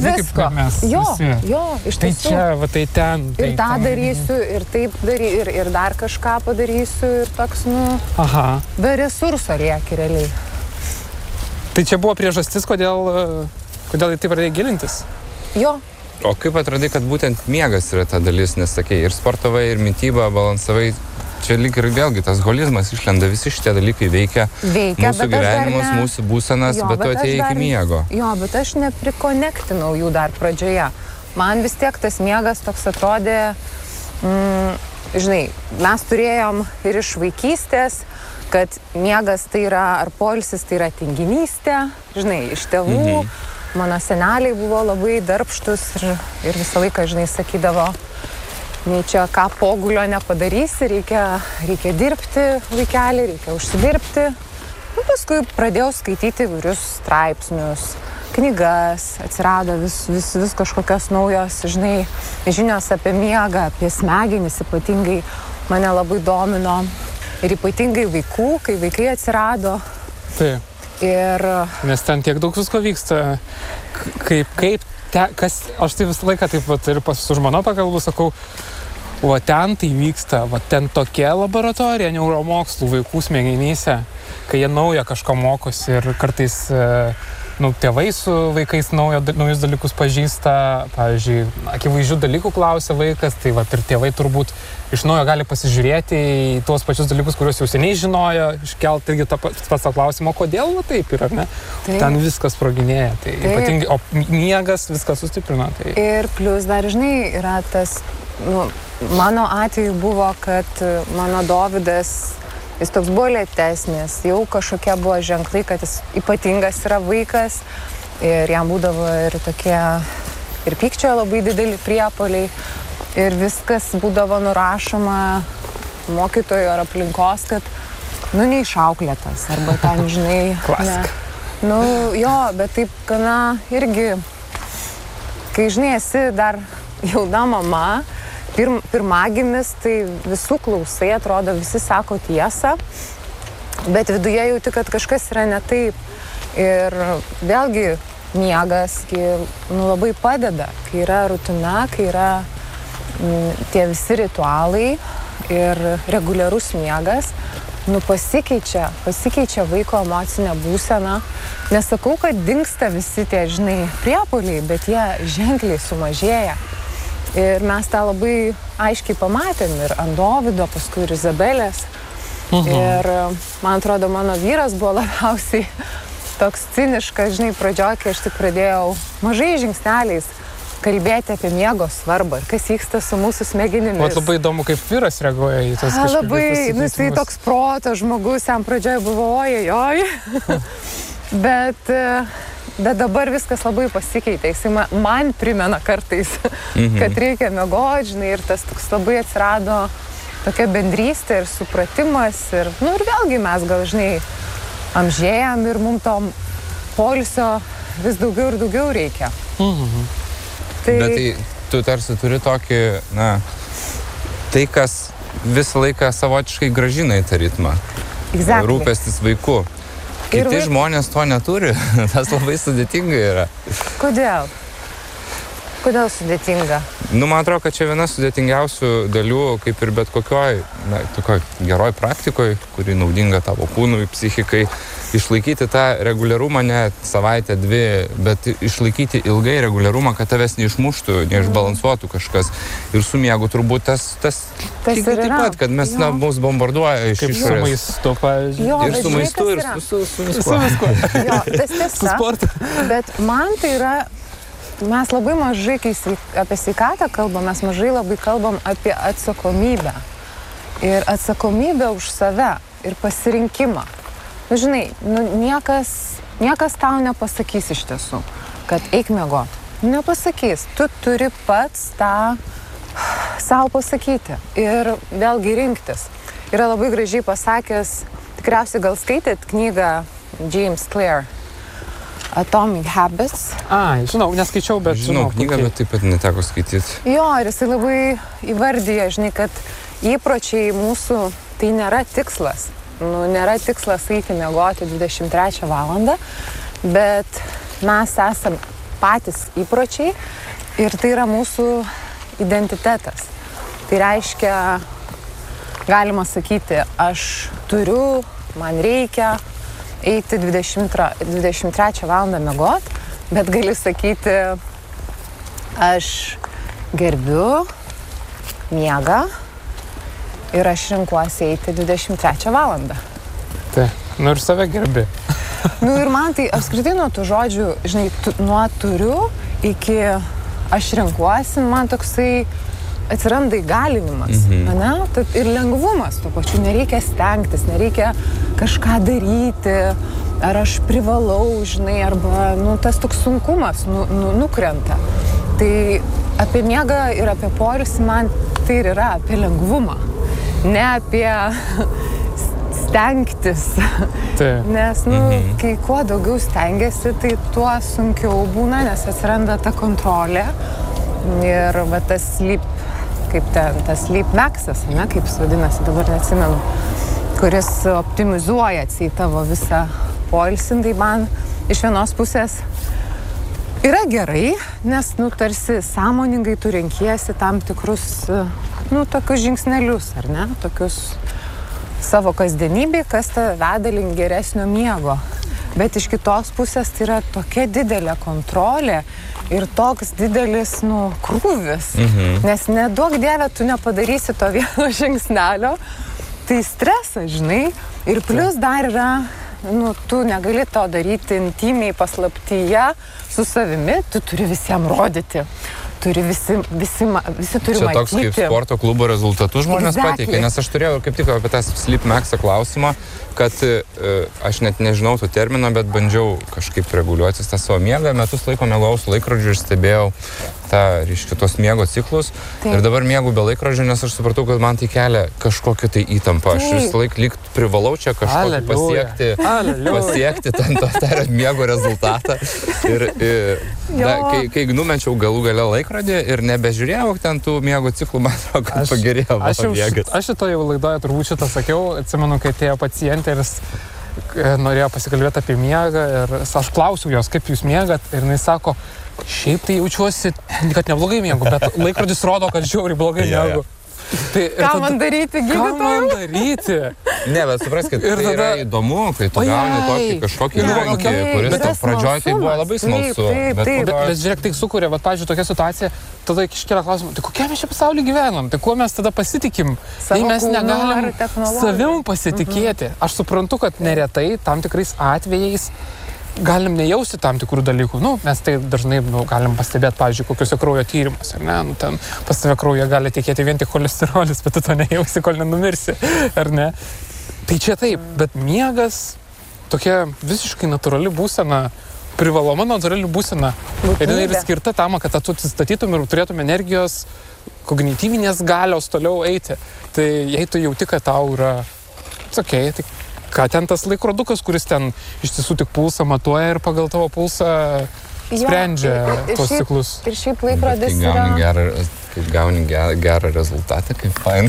visko. Jo, iš tai tiesų. Čia, va tai ten. Tai Ir tą darysiu, ir taip darysiu, ir dar kažką padarysiu, ir toks, Aha. be resurso lieki realiai. Tai čia buvo priežastis, kodėl į tai pradėjai gilintis? Jo. O kaip atradai, kad būtent miegas yra ta dalis, nes sakei, ir sportavai, ir mitybą balansavai, čia lyg ir vėlgi tas holizmas išlenda, visi šitie dalykai veikia mūsų gyvenimus, mūsų būsenas, bet tu atėjai iki miego. Jo, bet aš neprikonektinau jų dar pradžioje. Man vis tiek tas miegas toks atrodė, žinai, mes turėjom ir iš vaikystės, kad miegas tai yra, ar poilsis tai yra tinginystė, žinai, iš tėvų. Mano seneliai buvo labai darbštus ir visą laiką, žinai, sakydavo, nei čia ką pogulio nepadarysi, reikia dirbti vaikelį, reikia užsidirbti. Paskui pradėjau skaityti įvairius straipsnius, knygas, atsirado vis kažkokios naujos, žinai, žinios apie miegą, apie smegenis ypatingai mane labai domino. Ir ypatingai vaikų, kai vaikai atsirado. Taip. Nes ten tiek daug visko vyksta, aš tai visą laiką taip vat, ir su žmona pakalbu, sakau, va ten tai vyksta, va ten tokia laboratorija neuromokslų vaikų smegenyse, kai jie naują kažko mokosi ir kartais tėvai su vaikais naujus dalykus pažįsta, pavyzdžiui, akivaizdžių dalykų klausia vaikas, tai va ir tėvai turbūt iš naujo gali pasižiūrėti į tuos pačius dalykus, kuriuos jau seniai žinojo, iškelti irgi pats klausimą, kodėl va taip yra, ar ne? Taip. Ten viskas sproginėja, tai ypatingai, o miegas viską sustiprina. Tai. Ir plus dar, žinai, yra tas, mano atveju buvo, kad mano Dovydas, jis toks buvo lėtesnis, jau kažkokie buvo ženklai, kad jis ypatingas yra vaikas ir jam būdavo ir tokie, ir pykčio labai dideli priepuoliai ir viskas būdavo nurašoma mokytojo ar aplinkos, kad, neišauklėtas, arba ten, žinai, klasika. Jo, bet taip, gana irgi, kai, žinai, esi dar jauna mama, pirmagimis, tai visų klausai, atrodo, visi sako tiesą, bet viduje jauti, kad kažkas yra ne taip. Ir vėlgi miegas labai padeda, kai yra rutina, kai yra tie visi ritualai ir reguliarus miegas, pasikeičia vaiko emocinė būsena. Nesakau, kad dingsta visi tie, žinai, priepuoliai, bet jie ženkliai sumažėja. Ir mes tą labai aiškiai pamatėm ir ant Dovydo, paskui ir Izabelės. Ir man atrodo, mano vyras buvo labiausiai toks ciniškas, žinai, pradžioje, kai aš tik pradėjau mažai žingsneliais kalbėti apie miego svarbą ir kas vyksta su mūsų smegenimis. O labai įdomu, kaip vyras reaguoja į tas kažkokius pasikeitimus. Jisai toks proto žmogus, jam pradžioje buvo ojojoj. Bet dabar viskas labai pasikeitė. Jisai man primena kartais, kad reikia miegoti, žinai, ir tas toks labai atsirado tokia bendrystė ir supratimas. Ir vėlgi mes gal, žinai, amžėjam ir mums to poilsio vis daugiau ir daugiau reikia. Bet tai tu tarsi turi tokį, tai kas visą laiką savotiškai grąžina į tą ritmą. Exactly. Rūpestis vaiku. Kiti žmonės to neturi, tas labai sudėtinga yra. Kodėl? Kodėl sudėtinga? Man atrodo, kad čia viena sudėtingiausių dalių, kaip ir bet kokioj geroj praktikoj, kuri naudinga tavo kūnui, psichikai, išlaikyti tą reguliarumą ne savaitę, dvi, bet išlaikyti ilgai reguliarumą, kad tavęs neišmuštų, neišbalansuotų kažkas. Ir su miegu turbūt tas lygiai taip pat, kad mes mus bombarduoja iš išorės. Su maistu, pavyzdžiui. Ir su maistu, ir su viskuo. Jo, tas tiesa. Su sportu. Bet man tai yra... Mes labai mažai, kai apie sveikatą kalbam, mes mažai labai kalbam apie atsakomybę. Ir atsakomybę už save ir pasirinkimą. Žinai, niekas tau nepasakys iš tiesų, kad eik miegot. Nepasakys. Tu turi pats tą savo pasakyti. Ir vėlgi rinktis. Yra labai gražiai pasakęs, tikriausiai gal skaitėt knygą James Clear. Atomic Habits. Žinau, neskaičiau, bet žinau knygą, bet taip pat neteko skaityti. Jo, ir jisai labai įvardyja, žinai, kad įpročiai mūsų tai nėra tikslas. Nėra tikslas eiti miegoti 23 valandą, bet mes esam patys įpročiai ir tai yra mūsų identitetas. Tai reiškia, galima sakyti, aš turiu, man reikia eiti 23 valandą miegot, bet gali sakyti, aš gerbiu miegą ir aš renkuosi eiti 23 valandą. Tai, ir save gerbi. Ir man tai apskritai nuo tų žodžių, žinai, nuo turiu iki aš renkuosi, man toksai atsiranda įgalinimas, ne? Ir lengvumas tuo pačiu, nereikia stengtis, nereikia kažką daryti, ar aš privalau, žinai, arba, tas toks sunkumas nukrenta. Tai apie miegą ir apie poilsį man tai ir yra apie lengvumą, ne apie stengtis. Nes, kai kuo daugiau stengiasi, tai tuo sunkiau būna, nes atsiranda ta kontrolė ir va tas sleep maxas, ne, kaip jis vadinasi, dabar neatsimenu, kuris optimizuoja tavo visą poilsį, tai man iš vienos pusės yra gerai, nes, tarsi sąmoningai tu renkiesi tam tikrus, tokius žingsnelius, ar ne, tokius savo kasdienybėj, kas te veda link geresnio miego. Bet iš kitos pusės tai yra tokia didelė kontrolė ir toks didelis, krūvis. Nes neduok Dieve, tu nepadarysi to vieno žingsnelio, tai stresas, žinai. Ir plus dar yra, tu negali to daryti intymiai paslaptyje su savimi, tu turi visiems rodyti. Visi turi matyti. Čia toks kaip sporto klubo rezultatų žmonės pateikia, nes aš turėjau kaip tik apie tą Sleep Maxą klausimą, kad aš net nežinau to termino, bet bandžiau kažkaip reguliuotis tą savo miegą. Metus laiko miegojau su laikrodžiu ir stebėjau tos miego ciklus. Taip. Ir dabar miegu be laikrodžių, nes aš supratau, kad man tai kelia kažkokią tai įtampą. Aš visą laiką lyg privalau čia kažkokį pasiekti tą miego rezultatą. Ir kai numečiau galų gale laikrodį ir nebežiūrėjau ten tų miego ciklų, man atrodo, kad pagerėjo mano miegas. Aš šitoje laidoje turbūt šitą sakiau, atsimenu, kai atėjo pacientė ir jis norėjo pasikalbėti apie miegą ir aš klausiau jos, kaip jūs miegat, ir jinai sako, šiaip tai jaučiuosi, kad neblogai miegu, bet laikrodis rodo, kad žiauriai blogai miegu. Ką man daryti, gydytojau? Ką man daryti? Ne, bet supraskit, tai yra įdomu, kai tu gauni tokį kažkokį įrankį, kuris to pradžioj tai buvo labai smalsu. Bet žiūrėk, tai sukuria, pavyzdžiui, tokia situacija, tada iškelia klausimą, tai kokie mes čia pasaulyje gyvenam, tai kuo mes tada pasitikim? Tai mes negalim savim pasitikėti. Aš suprantu, kad neretai tam tikrais atvejais galim nejausti tam tikrų dalykų. Mes tai dažnai galim pastebėti, pavyzdžiui, kokiuose kraujo tyrimuose, ar ne? Ten pas tave kraujo gali tekėti vien tik cholesterolis, bet tu to nejausi, kol nenumirsi, ar ne? Tai čia taip, bet miegas tokia visiškai natūrali būsena, privaloma natūrali būsena. Ir jinai yra skirta tam, kad tu atsistatytum ir turėtum energijos, kognityvinės galios toliau eiti. Tai jei tu jauti, kad tau yra tai ką ten tas laikrodukas, kuris ten iš tiesų tik pulsą matuoja ir pagal tavo pulsą sprendžia tos ciklus. Ir šiaip laikrodis gauni gerą rezultatą, kaip fain.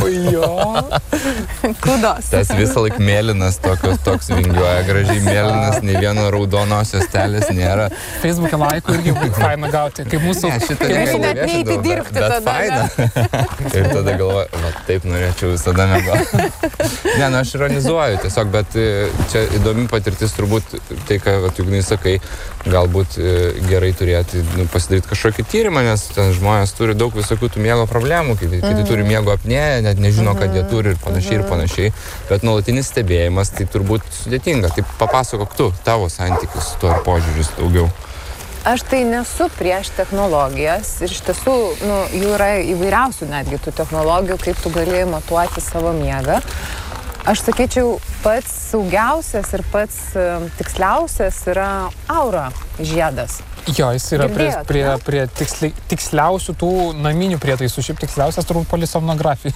Kudos. Tas visą laik mėlynas, toks vingiuoja, gražiai mėlynas, nei vieno raudonos juostelės nėra. Facebook'e laikų irgi faina gauti, kaip mūsų. Reikia net neiti dirbti tada. Bet faina. Ir tada galvoju, taip norėčiau visada mėgoti. Ne, aš ironizuoju tiesiog, bet čia įdomi patirtis turbūt tai, ką Jugnai sakai, galbūt gerai turėti, pasidaryti kažkokį tyrimą, nes ten žmonės turi daug visokių miego problemų, kiti turi miego apnėją, net nežino, kad jie turi ir panašiai. Bet nuolatinis stebėjimas tai turbūt sudėtinga. Tai papasakok tu, tavo santykius su tuo ir požiūris daugiau. Aš tai nesu prieš technologijas ir iš tiesų, jų yra įvairiausių netgi tų technologijų, kaip tu gali matuoti savo miegą. Aš sakyčiau, pats saugiausias ir pats tiksliausias yra Aura žiedas. Jo, jis yra prie tiksliausių tų naminių prietaisų. Šiaip tiksliausias turbūt polisomnografija.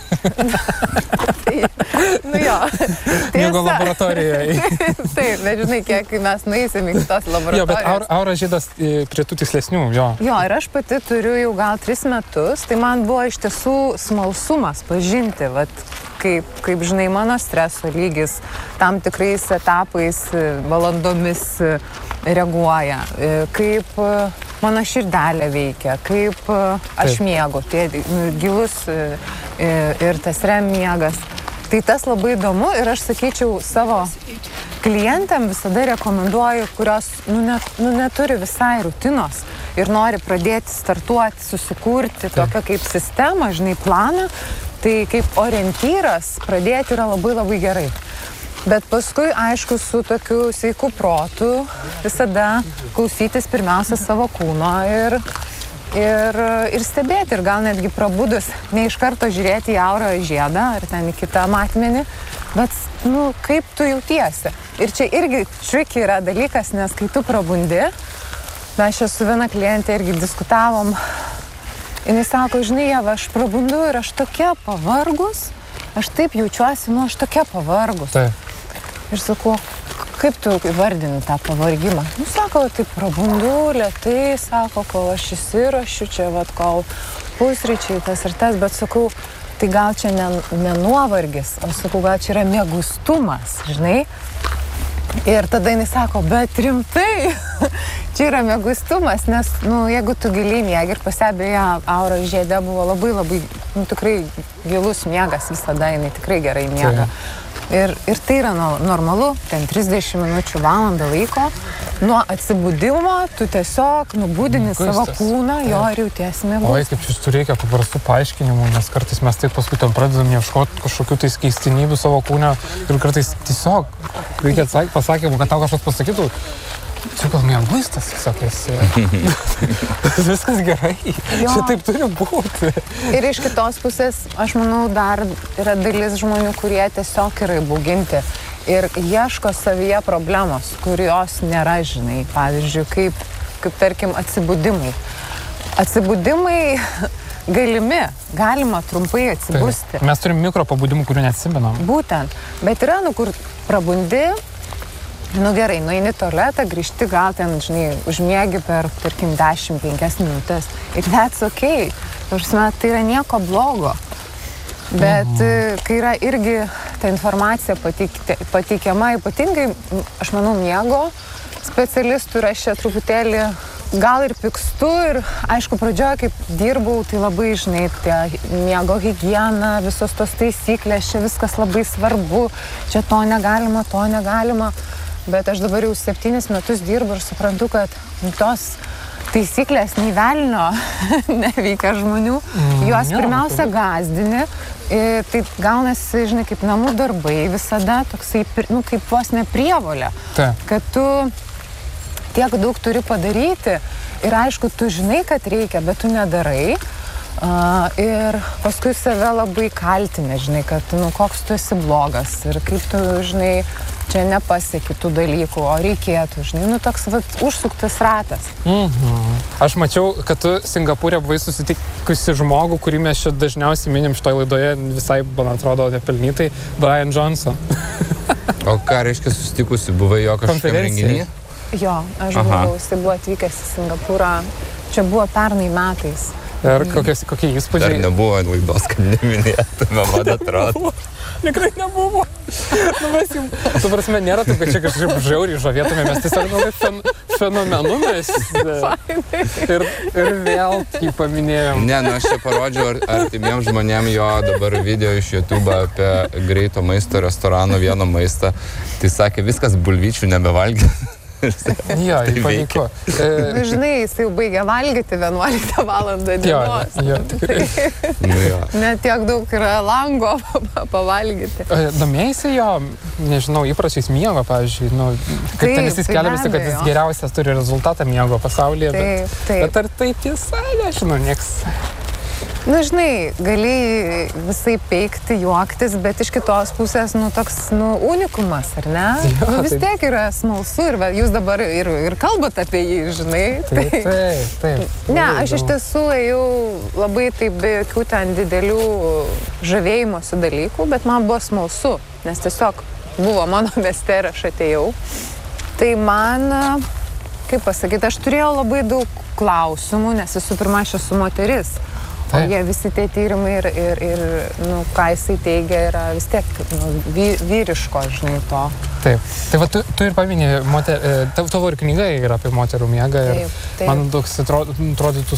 Jo. Miego laboratorijoje. Taip, nežinai, kiek mes nueisim į kitos laboratorijos. Jo, bet Aura žiedas prie tų tikslesnių, jo. Jo, ir aš pati turiu jau gal 3 metus, tai man buvo iš tiesų smalsumas pažinti, kaip žinai, mano streso lygis tam tikrais etapais, valandomis reaguoja, kaip mano širdelė veikia, kaip aš miegu, tai gilus ir tas REM miegas. Tai tas labai įdomu ir aš sakyčiau savo klientam visada rekomenduoju, kurios neturi visai rutinos ir nori pradėti startuoti, susikurti tokią kaip sistemą, žinai, planą, tai kaip orientyras pradėti yra labai labai gerai. Bet paskui, aišku, su tokiu sveiku protu visada klausytis pirmiausia savo kūno ir stebėti, ir gal netgi prabudus, ne iš karto žiūrėti į aurą žiedą ar ten į kitą matmenį, bet, kaip tu jautiesi. Ir čia irgi tricky yra dalykas, nes kai tu prabundi, mes čia su viena klientė irgi diskutavom, jinai sako, žinai, Ieva, aš prabundu ir aš tokia pavargus, aš taip jaučiuosi, aš tokia pavargus. Tai. Ir sakau, kaip tu įvardini tą pavargimą? Sako, taip prabundu, lėtai, sako, kol aš įsirašiu, čia kol pusryčiai tas ir tas, bet sakau, tai gal čia ne nuovargis, o sakau, gal čia yra miegustumas, žinai? Ir tada jinai sako, bet rimtai, čia yra miegustumas, nes, jeigu tu giliai miegi ir pasebėje aura žiedė buvo labai labai, tikrai gilus miegas visada, jinai tikrai gerai miega. Ir tai yra normalu, ten 30 minučių, valandą laiko, nuo atsibudimo tu tiesiog nubudini savo kūną, jo ir jautiesi miegus. Oi, kaip šis reikia paprastų paaiškinimų, nes kartais mes taip paskui ten pradedam ieškoti kažkokių tais keistenybių savo kūne ir kartais tiesiog reikia pasakymų, kad tau kažkas pasakytų. Čia gal mieguistas, tiesiog esi. Viskas gerai. Čia taip turi būti. Ir iš kitos pusės, aš manau, dar yra dalis žmonių, kurie tiesiog yra įbauginti ir ieško savyje problemos, kurios nėra, žinai. Pavyzdžiui, kaip tarkim, atsibudimai. Atsibudimai galima trumpai atsibusti. Tai, mes turim mikropabudimų, kurių neatsimenam. Būtent. Bet yra, kur prabundi, gerai, nueini tualetą, grįžti, gal ten, žinai, užmiegi per, tarkim, 10-5 minutės. Ir that's okay. Tai yra nieko blogo. Bet kai yra irgi ta informacija pateikiama, ypatingai, aš manau, miego specialistų, ir aš čia truputėlį gal ir pykstu, ir aišku, pradžioje, kaip dirbau, tai labai, žinai, miego higiena, visos tos taisyklės, čia viskas labai svarbu, čia to negalima. Bet aš dabar jau 7 metus dirbu ir suprantu, kad tos taisyklės nei velnio neveikia žmonių. Juos pirmiausia gąsdini. Tai gaunasi, žinai, kaip namų darbai visada, toksai, kaip vos ne prievolė. Kad tu tiek daug turi padaryti ir aišku, tu žinai, kad reikia, bet tu nedarai. Ir paskui save labai kaltini, žinai, kad, koks tu esi blogas ir kaip tu, žinai, čia nepasieki tų dalykų, o reikėtų, žinai, toks užsuktas ratas. Aš mačiau, kad tu Singapūrė buvai susitikusi žmogų, kurį mes čia dažniausiai minim šitoje laidoje, visai, man atrodo, nepelnytai, Brian Johnson. O ką reiškia susitikusi, buvai jo kažkokiam renginį? Jo, aš buvau, jisai buvo atvykęs į Singapūrą, čia buvo pernai metais. Ir kokie įspūdžiai? Dar nebuvo laidos, kad neminėtume, man atrodo. Tikrai nebuvo. Tu prasme, nėra taip, kad čia kažkaip žiauriai žavėtume, mes tiesiog fenomenu mes. Ir vėl jį paminėjom. Ne, aš čia parodžiau artimiem žmonėm jo dabar video iš YouTube apie greito maisto restorano vieno maistą. Tai sakė, viskas bulvyčių nebevalgė. Jo, pavyko. Žinai, jis jau baigė valgyti 11 valandą dienos. Jo, tikrai. Net tiek daug yra lango pavalgyti. Domėjaisi jo, nežinau, įpračiais miego, pavyzdžiui, kaip ten visi skelbiasi, kad jis geriausias turi rezultatą miego pasaulyje, bet ar tai tiesa, nežinau, nieks. Žinai, gali visai peikti, juoktis, bet iš kitos pusės, toks, unikumas, ar ne? Vis tiek yra smalsu ir jūs dabar ir kalbat apie jį, žinai. Taip. Ne, aš iš tiesų ėjau labai taip be jokių ten didelių žavėjimosi dalykų, bet man buvo smalsu, nes tiesiog buvo mano mieste ir aš atėjau. Tai man, kaip pasakyti, aš turėjau labai daug klausimų, nes visų pirma, aš esu moteris. O jie visi tie tyrimai ir nu, ką jisai teigia, yra vis tiek vyriško, žinai, to. Taip. Tai va, tu ir paminėjai, tavo ir knyga yra apie moterų miegą. Ir taip. man toks atrodytų